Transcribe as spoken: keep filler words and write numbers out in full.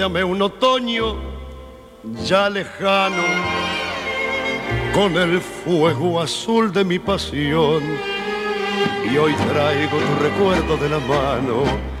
Llamé un otoño ya lejano, con el fuego azul de mi pasión, y hoy traigo tu recuerdo de la mano